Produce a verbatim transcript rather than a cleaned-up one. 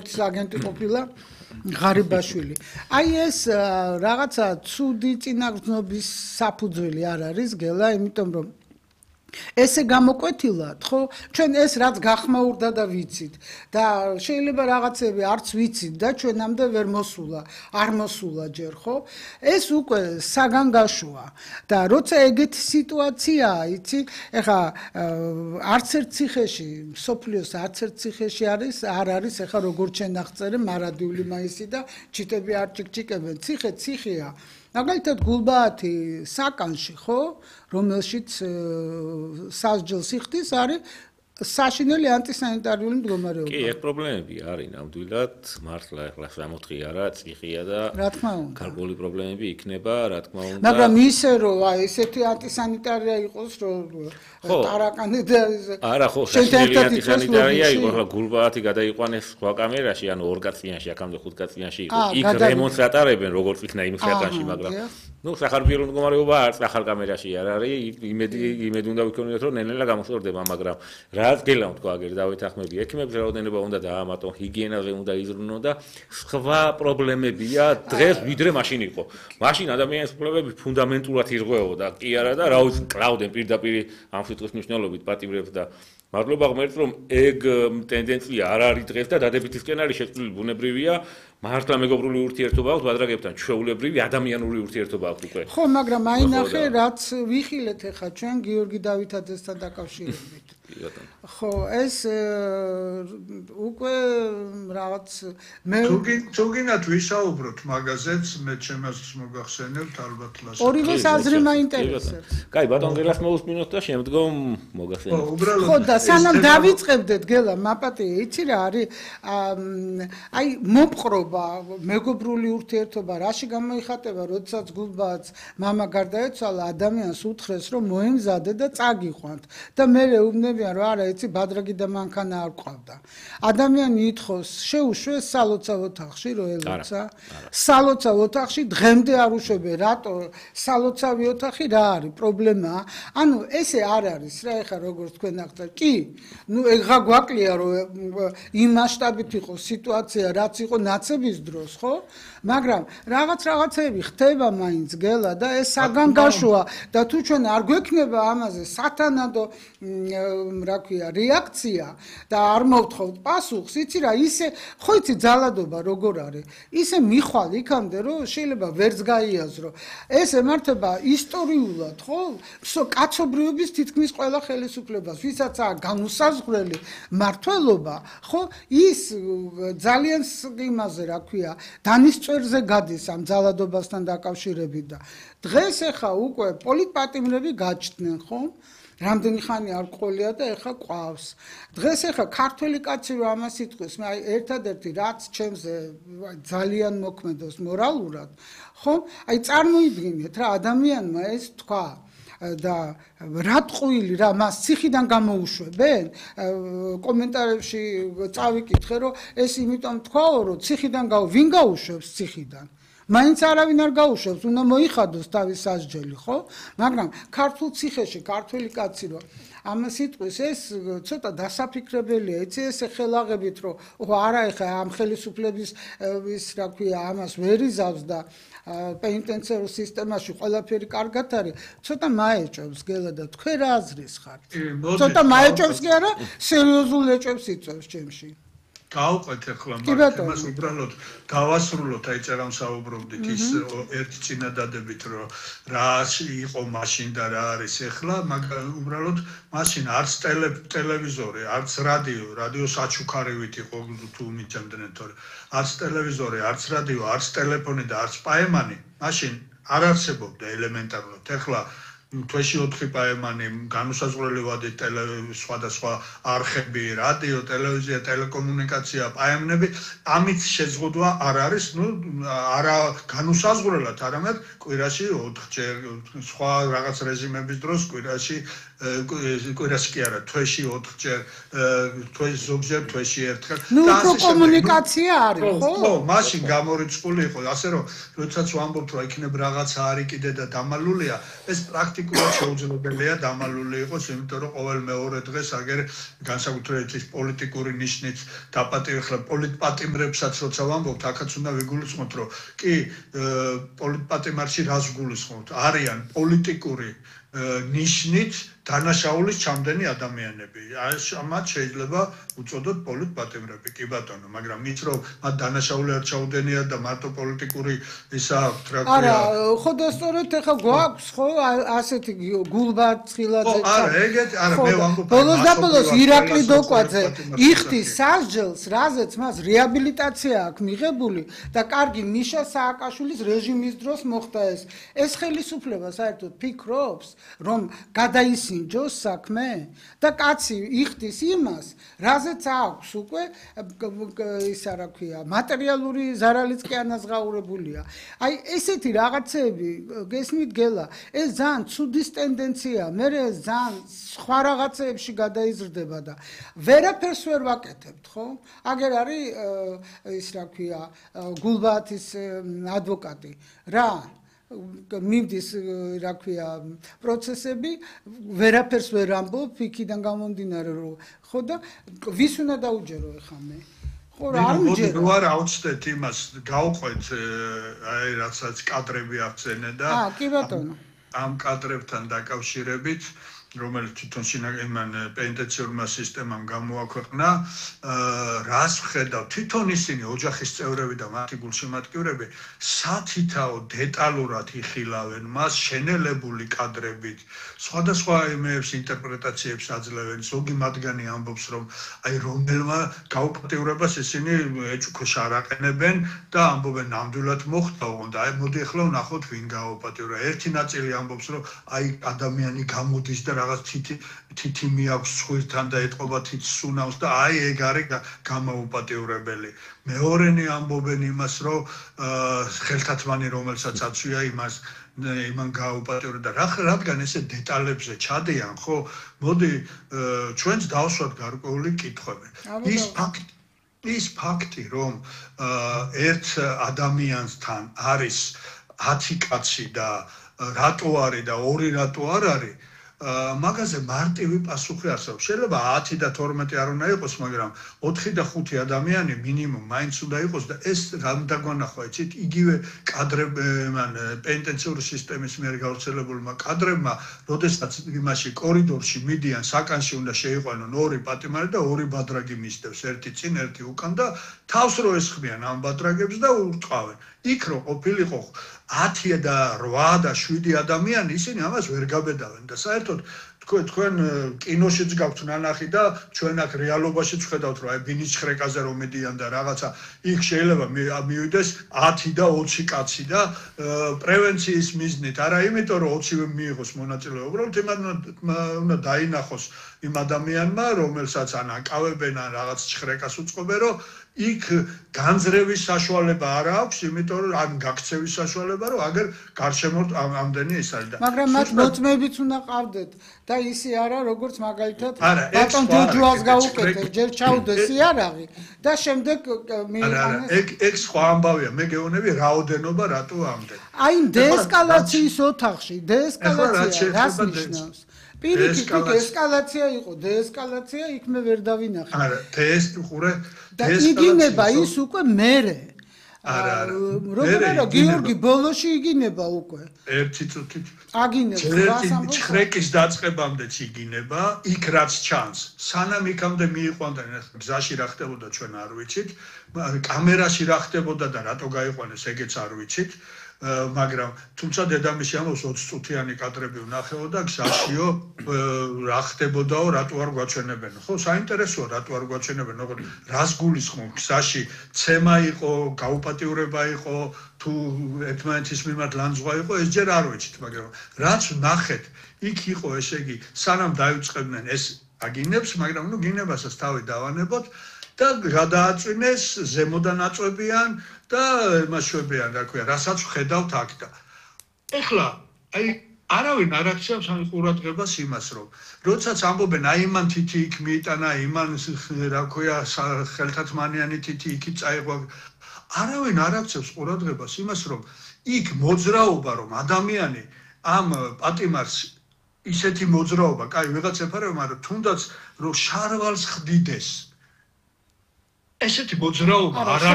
ერთის აგენტი ყოფილა ღარიბაშვილი. აი ეს რაღაცა ცუდი წინაგრძნობის საფუძველი არ არის გელა, იმიტომ რომ ესე გამოკვეთილად, ხო? ჩვენ ეს რაც გახმაურდა და ვიცით და შეიძლება რაღაცები არც ვიცით და ჩვენამდე ვერ მოსულა, არ მოსულა ჯერ, ხო? ეს უკვე საგანგაშოა და როცა ეგეთი სიტუაციაა, იცი, ეხა არც ერთ ციხეში, სოფლიოს არც ერთ ციხეში არის, არ არის ეხა როგორც შენახწერე მარადიული მაისი და ჩიტები არ ჭიკჭიკებენ. ციხე ციხეა. მაგალითად გულბაათი საკანში, ხო, რომელშიც სასჯელს იხდის, არის საშინელი ანტისანიტარიული მდგომარეობა. კი, ეგ პრობლემები არის ნამდვილად, მართლა ახლა სამოთხია რა, ციხეა და რა თქმა უნდა. გარკვეული პრობლემები იქნება, რა თქმა უნდა. მაგრამ ისე რომ აი ესეთი ანტისანიტარია იყოს, რომ ტარაკანი და არა, ხო, საშინელი ანტისანიტარია იყო, ახლა გულბაათი გადაიყვანეს სხვა კამერაში, ანუ ორ კაციანში, აქამდე ხუთ კაციანში იყო. იქ რემონტს ატარებენ, როგორც იქნა იმ საკანში, მაგრამ ნუ სახარბიელო მდგომარეობა არც ახალ კამერაში არ არის, იმედი იმედი უნდა ვიქონიოთ, რომ ნელ-ნელა გამოსწორდება, მაგრამ რაც გელამ თქვა აგერ დავითახმები, ექიმებს რაოდენობა უნდა დაამატონ, ჰიგიენაზე უნდა იზრუნო და სხვა პრობლემებია დღეს ვიდრე მაშინ იყო. მაშინ ადამიანის უფლებები ფუნდამენტურად ირღვეოდა, კი არა და რა ვიცი, კლავდნენ პირდაპირ ამ სიტყვის მნიშვნელობით პატიმრებს და მადლობა ღმერთს, რომ ეგ ტენდენცია არ არის დღეს და დადებითისკენ არის შეცვლილი ბუნებრივია. მართლა მეგობრული ურთიერთობა აქვს ბადრაგებთან, ჩვეულებრივი ადამიანური ურთიერთობა აქვს უკვე. ხო, მაგრამ აი ნახე, რაც ვიხილეთ ახლა ჩვენ გიორგი დავითაძესთან დაკავშირებით. ხო, ეს უკვე რაღაც მე თუ გინდათ ვისაუბროთ მაგაზეც, მე ჩემს მოგახსენებთ ალბათ ლას. ორივე საზრი მაინტერესებს. კაი, ბატონ გელას მოусმინოთ და შემდგომ მოგახსენებთ. ხო, და სანამ დავიწყებდეთ გელა, მაპატია, იცი რა არის? აი, მომყრობა, მეგობრული ურთიერთობა, რაში გამოიხატება, როდესაც გულბაათს მამა გარდაეცვალა, ადამიანს უთხრეს, რომ მოემზადე და წაგიყვანთ და მე ეუბნებიან, რომ არა, იცი, ბადრაგი და მანქანა არ ყავდა. ადამიანი ითხოვს, შეუშვეს სალოცავ ოთახში, რო ელოცა. სალოცავ ოთახში დღემდე არ უშვებენ, რატო სალოცავი ოთახი რა არის? პრობლემაა. ანუ ესე არ არის რა, ეხა როგორც თქვენ აღწერთ. კი, ნუ ეხა გვაკლია, რომ იმ მასშტაბით იყო სიტუაცია, რაც იყო ნაცების დროს, ხო? მაგრამ რაღაც რაღაცები ხდება მაინც გელა და ეს საგანგაშოა და თუ ჩვენ არ გვექნება ამაზე სათანადო რა ქვია რეაქცია და არ მოვთხოვთ პასუხს, იცი რა, ისე ხო იცი ძალადობა როგორ არის, ისე მიხვალ იქამდე რომ შეიძლება ვერც გაიაზრო. ეს ემართება ისტორიულად, ხო? კაცობრიობის თითქმის ყველა ხელისუფლებას, ვისაც აქვს განუსაზღვრელი მართლობა, ხო? ის ძალიან იმაზე რა ქვია, დანისწვერზე გადის ამ ძალადობასთან დაკავშირებით და დღეს ახლა უკვე პოლიტპატიმრები გაჩნდნენ, ხო? რამდენი ხანი არ ყოლია და ეხა ყავს. დღეს ეხა ქართველი კაცი რომ ამას იტყვის, მე აი ერთადერთი რაც ჩემზე ძალიან მოქმედოს მორალურად, ხო? აი წარმოიდგინეთ რა ადამიანმა ეს თქვა და რა ტყუილი რა მას ციხიდან გამოუშვებენ? კომენტარებში წავიკითხე რომ ეს იმიტომ თქვაო რომ ციხიდან გაუ ვინ გაუშვებს ციხიდან? მაინც არავინ არ გაუშვებს, უნდა მოიხადოს თავის სასჯელი, ხო? მაგრამ ქართულ ციხეში ქართველი კაცი რომ ამას იტყვის, ეს ცოტა დასაფიქრებელია, იცი, ესე ხელაღებით რომ ხო არა ეხა ამ ხელისუფლების ის რა ქვია, ამას ვერ იზავს და პენიტენციარულ სისტემაში ყველაფერი კარგად არის, ცოტა მაეჭვებს გელა და თქვენ რა აზრის ხართ? ცოტა მაეჭვებს კი არა, სერიოზულ ეჭვებს იწევს ჩემში. გავყვეთ ახლა მაგას უბრალოდ გავასრულოთ აი წერამ საუბრობდით ის ერთი წინადადებით რომ რა იყო მაშინ და რა არის ახლა, მაგრამ უბრალოდ მაშინ არც ტელევიზორი, არც რადიო, რადიო საჩუქარივით იყო თუ მიჭამდნენ თორე არც ტელევიზორი, არც რადიო, არც ტელეფონი და არც პაემანი მაშინ არ არსებობდა ელემენტარულად. ახლა თვეში ოთხი პაემანი, განუსაზღვრელი ვადით სხვადასხვა არხები, რადიო, ტელევიზია, ტელეკომუნიკაცია, პაემნები, ამით შეზღუდვა არ არის, ნუ არა განუსაზღვრელად, არამედ კვირაში ოთხჯერ, სხვა რაღაც რეჟიმების დროს კვირაში კვირას კი არა, თვეში ოთხჯერ, თვეში ზოგჯერ, თვეში ერთხელ. ნუ უფრო კომუნიკაცია არის, ხო? ხო, მაშინ გამორიცხული იყო, ასე რომ, როდესაც ვამბობთ, რომ იქნებ რაღაცა არის კიდე და დამალულია, ეს პრაქტიკულად შეუძლებელია დამალული იყოს, იმიტომ რომ ყოველ მეორე დღეს აგერ განსაკუთრებით ის პოლიტიკური ნიშნით დაპატიმრება, ხლა პოლიტპატიმრებსაც როცა ვამბობთ, აქაც უნდა ვიგულისხმოთ, რომ კი პოლიტპატიმარში რას გულისხმობთ? არიან პოლიტიკური ნიშნით დანაშაულის ჩამდენი ადამიანები. ამათ შეიძლება უწოდოთ პოლიტპატიმრები, კი ბატონო, მაგრამ ის რომ მათ დანაშაული არ ჩაუდენია და მარტო პოლიტიკური ისა რა ქვია. არა, ხო და სწორედ ეხა გვაქვს ხო ასეთი გულბად ცხილაძე. არა, ეგეთ, არა, მე ვამბობ. ბოლოს და ბოლოს ირაკლი დოკვაძე იხდის სასჯელს, რაზეც მას რეაბილიტაცია აქვს მიღებული და კარგი ნიშა სააკაშვილის რეჟიმის დროს მოხდა ეს. ეს ხელისუფლება საერთოდ ფიქრობს, რომ გადაისინჯოს საქმე და კაცი იხდის იმას, რაზეც აქვს უკვე ისა რა ქვია, მატერიალური ზარალიც კი ანაზღაურებულია. აი ესეთი რაღაცები გესმით გელა, ეს ძალიან ცუდის ტენდენციაა, მე ეს ძალიან სხვა რაღაცეებში გადაიზრდება და ვერაფერს ვერ ვაკეთებთ, ხო? აგერ არის ის რა ქვია, გულბათის ადვოკატი, რა მივდის რა ქვია პროცესები ვერაფერს ვერ ამბობ იქიდან გამომდინარე რომ ხო და ვის უნდა დაუჯერო ეხა მე ხო რა არ მიჯერო ნუ არ აუცდეთ იმას გავყვეთ აი რასაც კადრები აღწენე და აა კი ბატონო ამ კადრებთან დაკავშირებით რომელიც თვითონ იმან პენტენციურმა სისტემამ გამოაქვეყნა, რას ვხედავ, თვითონ ისინი ოჯახის წევრები და მათი გულშემატკივრები სათითაო დეტალურად იხილავენ მას შენელებული კადრებით, სხვადასხვა იმეებს ინტერპრეტაციებს აძლევენ, ზოგი მათგანი ამბობს, რომ აი რომელმა გაუპატიურებას ისინი ეჭვქვეშ არ აყენებენ და ამბობენ ნამდვილად მოხდა, და აი მოდი ახლა ვნახოთ ვინ გაუპატიურა. ერთი ნაწილი ამბობს, რომ აი ადამიანი გამოდის და რაღაც თითიმი აქვს სხვირთან და ეტყობა თითს სუნავს და აი ეგ არის გამაუპატიურებელი. მეორენი ამბობენ იმას, რომ ხელთათმანი რომელსაც აცვია იმას იმან გააუპატიურა და რადგან ესე დეტალებზე ჩადიან, ხო, მოდი ჩვენც დავსვათ გარკვეული კითხვები. ის ფაქტი ის ფაქტი, რომ ერთ ადამიანთან არის ათი კაცი და რატო არის და ორი რატო არ არის მაგაზე მარტივი პასუხი არსებობს. შეიძლება ათი და თორმეტი არ უნდა იყოს, მაგრამ ოთხი და ხუთი ადამიანი მინიმუმ მაინც უნდა იყოს და ეს რამ დაგვანახვა, იცით, იგივე კადრებმა პენტენციური სისტემის მიერ გავრცელებულმა კადრებმა, როდესაც იმაში კორიდორში მიდიან, საკანში უნდა შეიყვანონ ორი პატიმარი და ორი ბადრაგი მისდევს, ერთი წინ, ერთი უკან და თავს რო ესხმიან ამ ბადრაგებს და ურტყავენ. იქ რო ყოფილიყო ათი და რვა და შვიდი ადამიანი, ისინი ამას ვერ გაბედავენ და საერთოდ თქვენ თქვენ კინოშიც გაქვთ ნანახი და ჩვენ აქ რეალობაშიც ვხედავთ, რომ აი ბინიჩხრეკაზე რომ მიდიან და რაღაცა იქ შეიძლება მივიდეს ათი და ოცი კაცი და პრევენციის მიზნით, არა იმიტომ რომ ოცივე მიიღოს მონაწილეობა, უბრალოდ იმან უნდა დაინახოს იმ ადამიანმა, რომელსაც ან აკავებენ ან რაღაც ჩხრეკას უწყობენ, რომ იქ განძრევის საშუალება არ აქვს, იმიტომ რომ ან გაქცევის საშუალება, რომ აგერ გარშემო ამდენი ის არის და მაგრამ მათ მოწმეებიც უნდა ყავდეთ და ისი არა, როგორც მაგალითად ბატონ ჯოჯოას გაუკეთეს, ჯერ ჩაუდეს იარაღი და შემდეგ მიიღანეს. ეგ ეგ სხვა ამბავია, მე გეუბნები რაოდენობა რატო ამდენ. აი დეესკალაციის ოთახში, დეესკალაცია რას ნიშნავს? პირიქით იქ ესკალაცია იყო, დეესკალაცია იქ მე ვერ დავინახე. არა, დეეს უყურე, და იგინება ის უკვე მერე. არა, არა. როგორ არა, გიორგი ბოლოში იგინება უკვე. ერთი წუთით. აგინებს ჩხრეკის დაწყებამდეც იგინება, იქ რაც ჩანს. სანამ იქამდე მიიყვანდნენ, გზაში რა ხდებოდა ჩვენ არ ვიცით, კამერაში რა ხდებოდა და რატო გაიყვანეს, ეგეც არ ვიცით. მაგრამ თუმცა დედამისი ამბობს ოცი წუთიანი კადრები ვნახეო და გზაშიო რა ხდებოდაო, რატო არ გვაჩვენებენ. ხო, საინტერესოა რატო არ გვაჩვენებენ, როგორ რას გულისხმობ, გზაში ცემა იყო, გაუპატიურება იყო, თუ ერთმანეთის მიმართ ლანძღვა იყო, ეს ჯერ არ ვიცით, მაგრამ რაც ვნახეთ, იქ იყო, ესე იგი, სანამ დაიწყებდნენ ეს აგინებს, მაგრამ ნუ გინებასაც თავი დავანებოთ და გადააწვინეს ზემოდან აწვებიან და მასშვებიან, რა ქვია, რასაც ვხედავთ აქ და ეხლა აი არავინ არ აქცევს ამ ყურადღებას იმას, რომ როდესაც ამბობენ აი მან თითი იქ მიიტანა, იმან რა ქვია ხელთათმანიანი თითი იქით წაიღვა, არავინ არ აქცევს ყურადღებას იმას, რომ იქ მოძრაობა, რომ ადამიანი ამ პატიმარს ისეთი მოძრაობა, კაი, ვიღაც ეფარება, მაგრამ თუნდაც რომ შარვალს ხდიდეს ესეთი მოძრაობა არ